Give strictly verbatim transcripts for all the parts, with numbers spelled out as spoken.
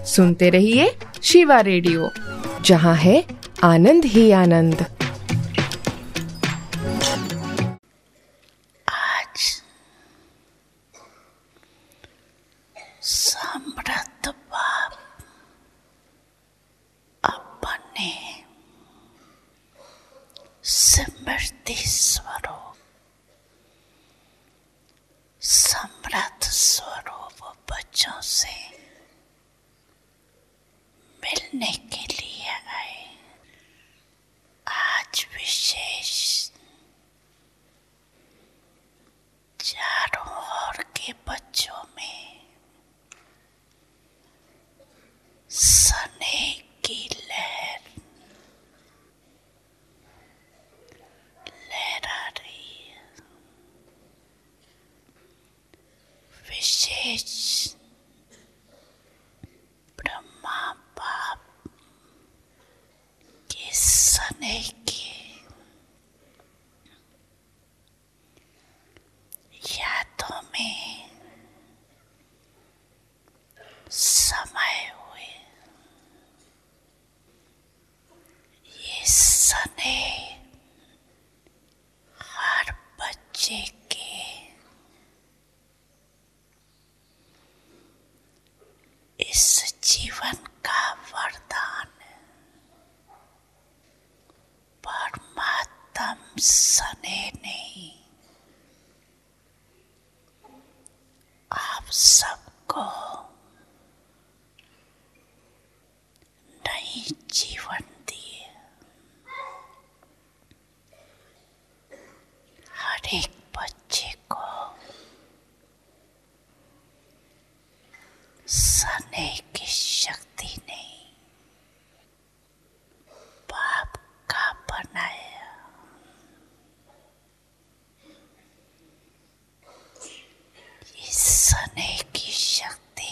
सुनते रहिए शिवा रेडियो, जहाँ है आनंद ही आनंद। आज समृद्ध बाप अपने स्मृति स्वरूप समृद्ध स्वरूप बच्चों से मिलने के लिए आए। आज विशेष चारों ओर के बच्चों में स्नेह की लहर लहरा रही है। विशेष ब्रह्मा बाप के स्नेह की यादों में समाये हुए ये स्नेह हर बच्चे के इस जीवन का वरदान है। परमात्म स्नेह नहीं, आप सबको नई जीवन दिए। हर एक बच्चे को स्नेह की शक्ति नहीं, बाप का बनाया। इस स्नेह की शक्ति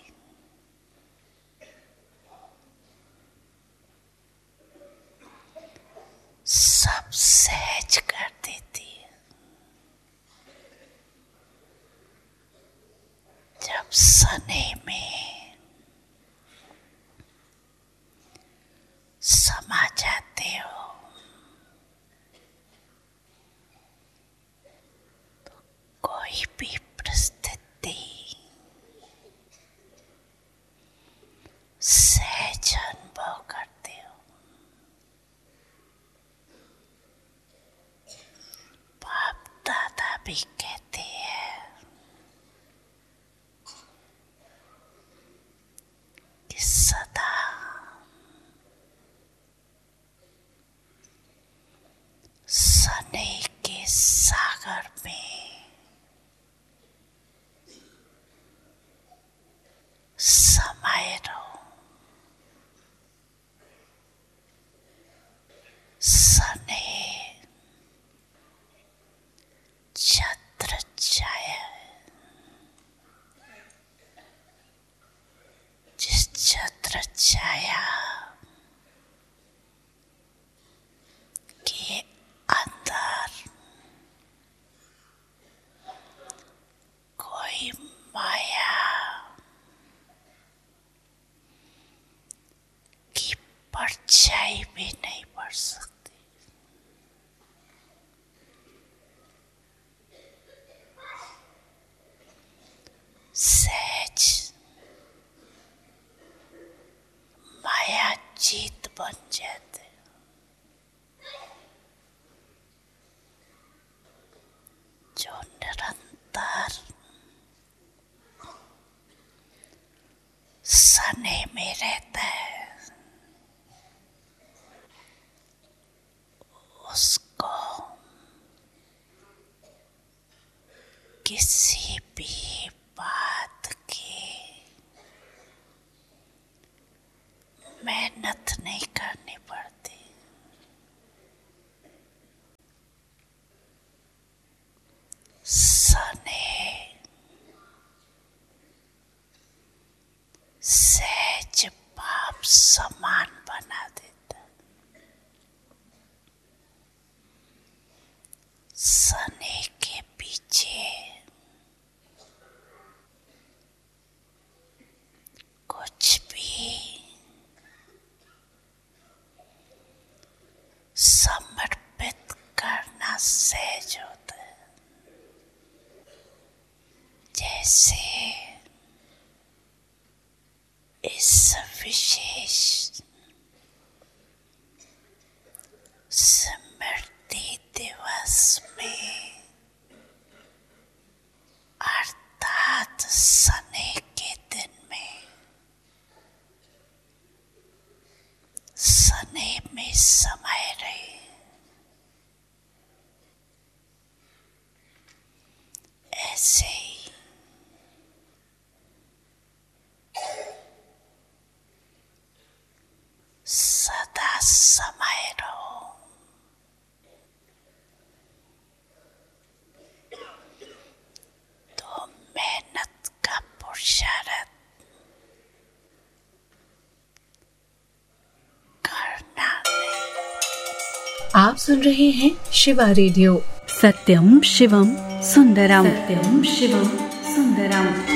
सब सहज कर देती है। जब स्नेह में समा जाते हो तो कोई भी परिस्थिति सहज अनुभव करते हो। बाप दादा भी कहते हैं कि सदा स्नेह के सागर में समाये रहो। स्नेह छत्र छाया है। जिस छत्र छाया के अंदर कोई माया की परछाई भी नहीं पड़ सकती। सहज माया जीत बन जाते। जो निरंतर स्नेह में रहता है उसको किसी भी बात की मेहनत नहीं करनी पड़ती। स्नेह सहज बाप समान बना देता। स्नेह के पीछे कुछ भी समय रहे, ऐसे ही सदा समय रहो। तो मेहनत का पुरुषार्थ करना नहीं। आप सुन रहे हैं शिवा रेडियो। सत्यम शिवम सुंदरम। सत्यम शिवम सुंदरम।